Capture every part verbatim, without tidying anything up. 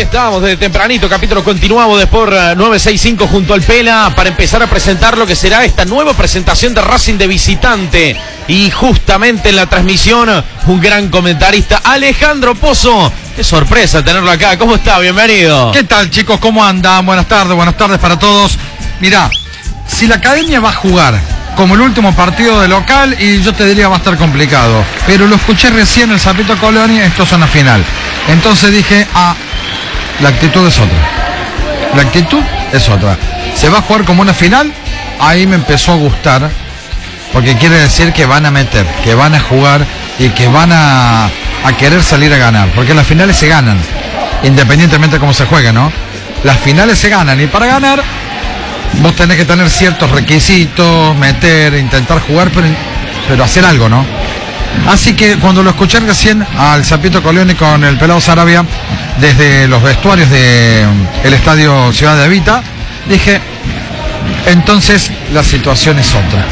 estamos desde tempranito, capítulo continuado de Sport novecientos sesenta y cinco junto al Pela para empezar a presentar lo que será esta nueva presentación de Racing de visitante. Y justamente en la transmisión, un gran comentarista, Alejandro Pozo. Qué sorpresa tenerlo acá. ¿Cómo está? Bienvenido. ¿Qué tal, chicos? ¿Cómo andan? Buenas tardes, buenas tardes para todos. Mirá, si la academia va a jugar como el último partido de local, y yo te diría va a estar complicado, pero lo escuché recién el Zapito Coloni, esto es una final. Entonces dije, ah, la actitud es otra. La actitud es otra. Se va a jugar como una final, ahí me empezó a gustar, porque quiere decir que van a meter, que van a jugar y que van a, a querer salir a ganar, porque las finales se ganan, independientemente de cómo se juegue, ¿no? Las finales se ganan, y para ganar vos tenés que tener ciertos requisitos, meter, intentar jugar, pero, pero hacer algo, ¿no? Así que cuando lo escuché recién al Zapito Coloni con el Pelado Sarabia desde los vestuarios del estadio Ciudad de Evita, dije, entonces la situación es otra.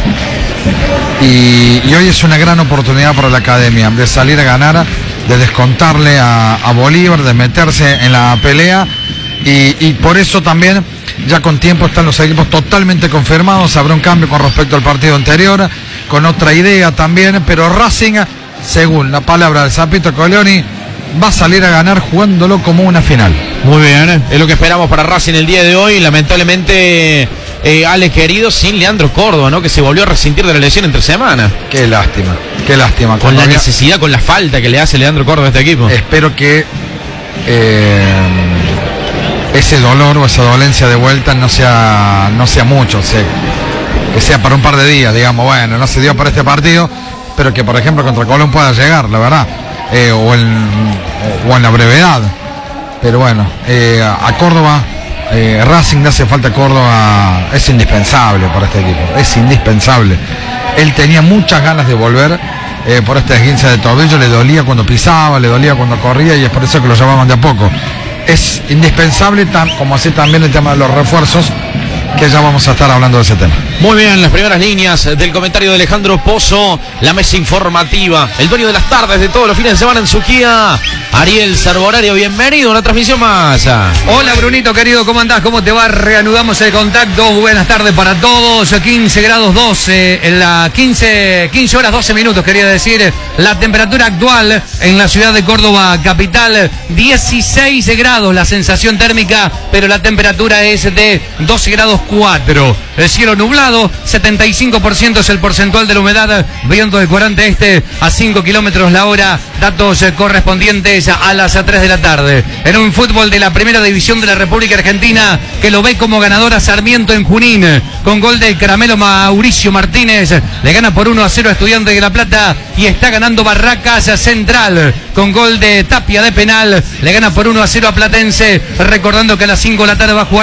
Y, y hoy es una gran oportunidad para la academia de salir a ganar, de descontarle a, a Bolívar, de meterse en la pelea, y, y por eso también ya con tiempo están los equipos totalmente confirmados. Habrá un cambio con respecto al partido anterior, con otra idea también, pero Racing, según la palabra del Zapito Coloni, va a salir a ganar jugándolo como una final. Muy bien, es lo que esperamos para Racing el día de hoy. Lamentablemente, eh, Ale querido, sin Leandro Córdoba, ¿no? Que se volvió a resentir de la lesión entre semana. Qué lástima, qué lástima. Con la había... necesidad, con la falta que le hace Leandro Córdoba a este equipo. Espero que eh, ese dolor o esa dolencia de vuelta no sea, no sea mucho, o sea, que sea para un par de días, digamos, bueno, no se dio para este partido, pero que por ejemplo contra Colón pueda llegar, la verdad, eh, o, en, o en la brevedad. Pero bueno, eh, a Córdoba, eh, Racing le hace falta a Córdoba, es indispensable para este equipo, es indispensable. Él tenía muchas ganas de volver eh, por este esguince de tobillo, le dolía cuando pisaba, le dolía cuando corría, y es por eso que lo llamaban de a poco. Es indispensable, como así también el tema de los refuerzos, que ya vamos a estar hablando de ese tema. Muy bien, las primeras líneas del comentario de Alejandro Pozo, la mesa informativa, el dueño de las tardes de todos los fines de semana en Suquía, Ariel Sarborario, bienvenido a una transmisión más. Hola Brunito querido, ¿cómo andás? ¿Cómo te va? Reanudamos el contacto, buenas tardes para todos, quince grados doce, en la quince, quince horas doce minutos quería decir, la temperatura actual en la ciudad de Córdoba capital, dieciséis grados la sensación térmica, pero la temperatura es de doce grados cuatro, el cielo nublado, setenta y cinco por ciento es el porcentual de la humedad, viento de cuarenta este a cinco kilómetros la hora, datos correspondientes a las tres de la tarde. En un fútbol de la primera división de la República Argentina, que lo ve como ganador a Sarmiento en Junín, con gol del caramelo Mauricio Martínez, le gana por uno a cero a Estudiantes de La Plata, y está ganando Barracas Central, con gol de Tapia de penal, le gana por uno a cero a Platense, recordando que a las cinco de la tarde va a jugar